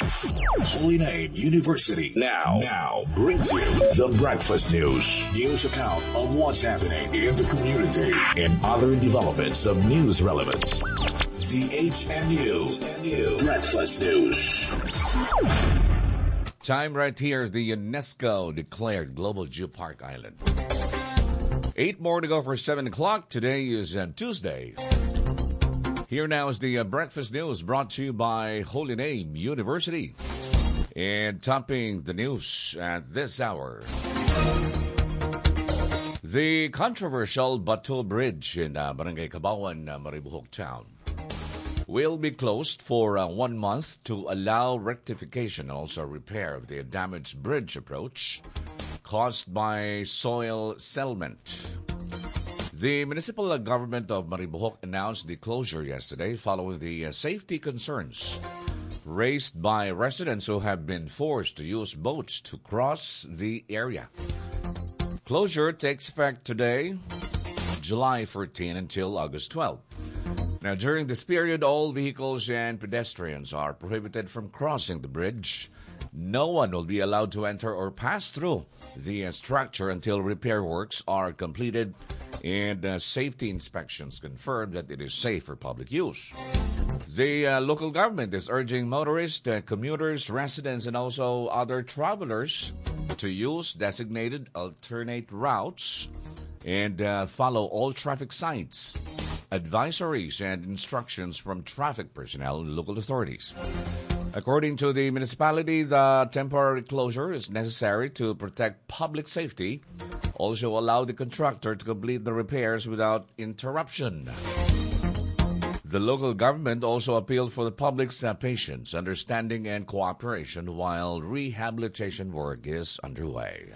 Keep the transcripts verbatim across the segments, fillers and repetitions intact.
Holy Name University now now brings you the Breakfast News. News account of what's happening in the community and other developments of news relevance. The H N U Breakfast News. Time right here, the UNESCO declared Global Geopark Island. Eight more to go for seven o'clock. Today is uh, Tuesday. Here now is the uh, Breakfast News brought to you by Holy Name University. And topping the news at this hour, the controversial Bato Bridge in uh, Barangay Cabawan, uh, Maribojoc Town will be closed for uh, one month to allow rectification and also repair of the damaged bridge approach caused by soil settlement. The municipal government of Maribojoc announced the closure yesterday following the uh, safety concerns raised by residents who have been forced to use boats to cross the area. Closure takes effect today, July fourteenth until August twelfth. Now, during this period, all vehicles and pedestrians are prohibited from crossing the bridge. No one will be allowed to enter or pass through the structure until repair works are completed and uh, safety inspections confirm that it is safe for public use. The uh, local government is urging motorists, uh, commuters, residents, and also other travelers to use designated alternate routes and uh, follow all traffic signs, advisories, and instructions from traffic personnel and local authorities. According to the municipality, the temporary closure is necessary to protect public safety, also allow the contractor to complete the repairs without interruption. The local government also appealed for the public's uh, patience, understanding, and cooperation while rehabilitation work is underway.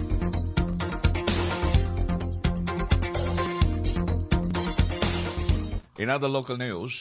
In other local news,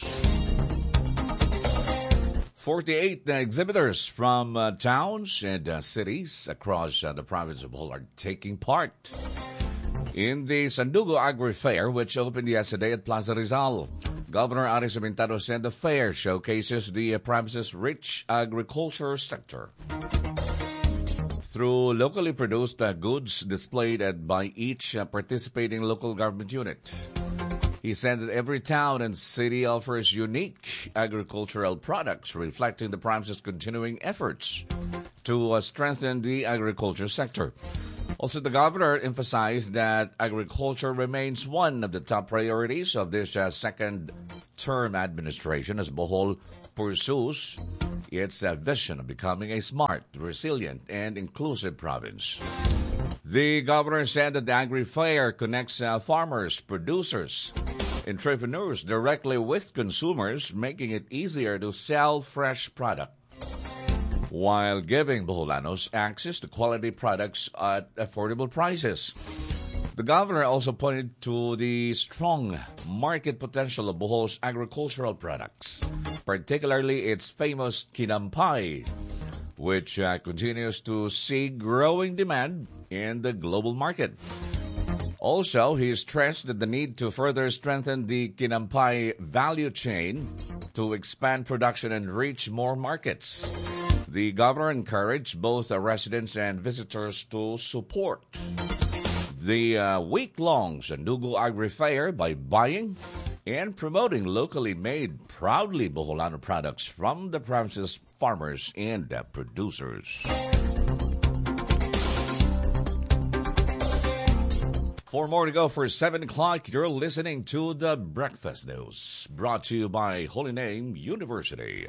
forty-eight uh, exhibitors from uh, towns and uh, cities across uh, the province of Bohol are taking part in the Sandugo Agri Fair, which opened yesterday at Plaza Rizal. Governor Aris Abintado said the fair showcases the uh, province's rich agriculture sector through locally produced uh, goods displayed at, by each uh, participating local government unit. He said that every town and city offers unique agricultural products reflecting the province's continuing efforts to uh, strengthen the agriculture sector. Also, the governor emphasized that agriculture remains one of the top priorities of this uh, second-term administration as Bohol pursues its uh, vision of becoming a smart, resilient, and inclusive province. The governor said that the Agri Fair connects uh, farmers, producers, entrepreneurs directly with consumers, making it easier to sell fresh product, while giving Boholanos access to quality products at affordable prices. The governor also pointed to the strong market potential of Bohol's agricultural products, particularly its famous kinampay, which uh, continues to see growing demand in the global market. Also, he stressed that the need to further strengthen the kinampay value chain to expand production and reach more markets. The governor encouraged both the residents and visitors to support the uh, week-long Sandugo Agri Fair by buying and promoting locally made, proudly Boholano products from the province's farmers and uh, producers. Four more to go for seven o'clock. You're listening to the Breakfast News, brought to you by Holy Name University.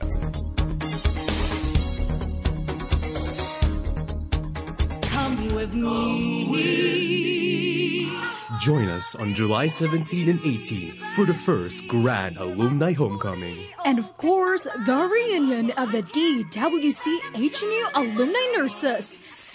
Come with me. Join us on July seventeenth and eighteenth for the first Grand Alumni Homecoming. And of course, the reunion of the D W C H N U alumni nurses.